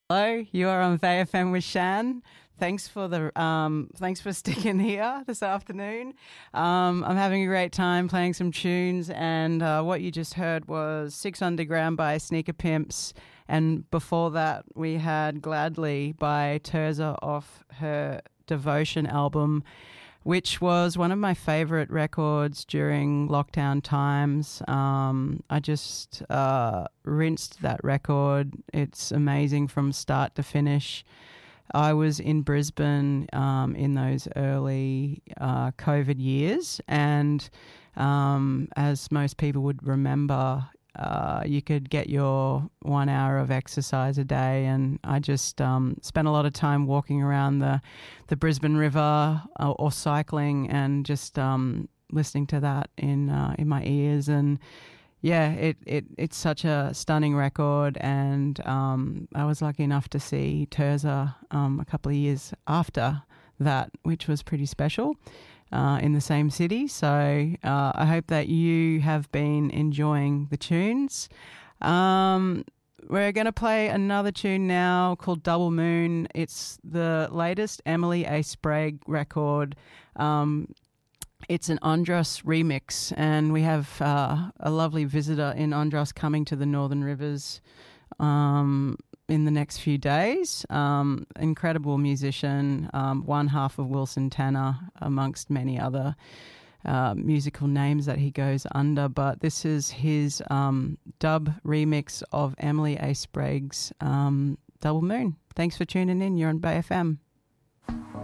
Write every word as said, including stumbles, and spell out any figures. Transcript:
Hello, you are on Bay F M with Shan. Thanks for the um, thanks for sticking here this afternoon. Um, I'm having a great time playing some tunes, and uh, what you just heard was Six Underground by Sneaker Pimps, and before that we had Gladly by Terza off her Devotion album, which was one of my favourite records during lockdown times. Um, I just uh, rinsed that record. It's amazing from start to finish. I was in Brisbane um, in those early uh, COVID years, and um, as most people would remember, uh, you could get your one hour of exercise a day, and I just um, spent a lot of time walking around the, the Brisbane River uh, or cycling, and just um, listening to that in uh, in my ears. And yeah, it, it it's such a stunning record, and um, I was lucky enough to see Terza um, a couple of years after that, which was pretty special. Uh, in the same city. So uh, I hope that you have been enjoying the tunes. Um, we're going to play another tune now called Double Moon. It's the latest Emily A. Sprague record. Um, it's an Andros remix, and we have uh, a lovely visitor in Andros coming to the Northern Rivers um, in the next few days. Um, incredible musician, um, one half of Wilson Tanner, amongst many other uh, musical names that he goes under. But this is his um, dub remix of Emily A. Sprague's um, Double Moon. Thanks for tuning in. You're on Bay F M.